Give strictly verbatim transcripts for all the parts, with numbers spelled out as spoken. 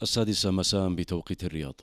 السادسة مساء بتوقيت الرياض.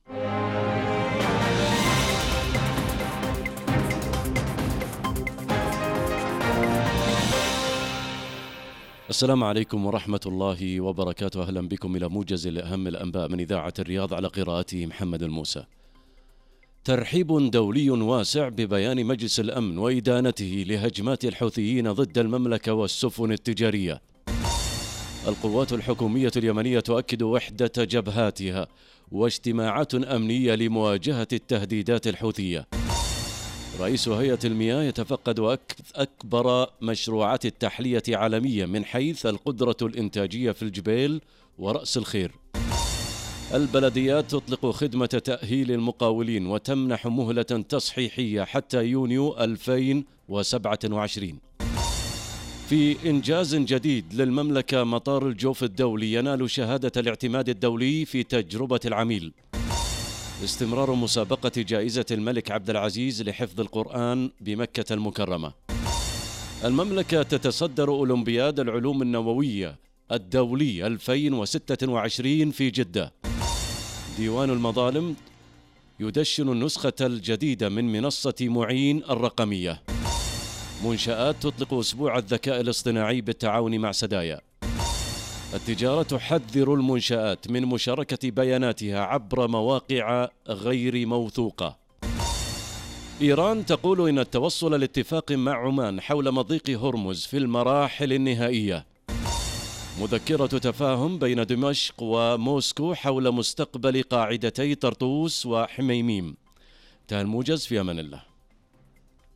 السلام عليكم ورحمة الله وبركاته. أهلا بكم إلى موجز لأهم الأنباء من إذاعة الرياض على قراءته محمد الموسى. ترحيب دولي واسع ببيان مجلس الأمن وإدانته لهجمات الحوثيين ضد المملكة والسفن التجارية. القوات الحكومية اليمنية تؤكد وحدة جبهاتها واجتماعات أمنية لمواجهة التهديدات الحوثية. رئيس هيئة المياه يتفقد أكبر مشروعات التحلية عالميا من حيث القدرة الإنتاجية في الجبيل ورأس الخير. البلديات تطلق خدمة تأهيل المقاولين وتمنح مهلة تصحيحية حتى يونيو ألفين وسبعة وعشرين. في إنجاز جديد للمملكة، مطار الجوف الدولي ينال شهادة الاعتماد الدولي في تجربة العميل. استمرار مسابقة جائزة الملك عبد العزيز لحفظ القرآن بمكة المكرمة. المملكة تتصدر أولمبياد العلوم النووية الدولي ألفين وستة وعشرين في جدة. ديوان المظالم يدشن النسخة الجديدة من منصة معين الرقمية. منشآت تطلق أسبوع الذكاء الاصطناعي بالتعاون مع سدايا. التجارة تحذر المنشآت من مشاركة بياناتها عبر مواقع غير موثوقة. إيران تقول إن التوصل لاتفاق مع عمان حول مضيق هرمز في المراحل النهائية. مذكرة تفاهم بين دمشق وموسكو حول مستقبل قاعدتي طرطوس وحميميم. انتهى الموجز، في أمان الله.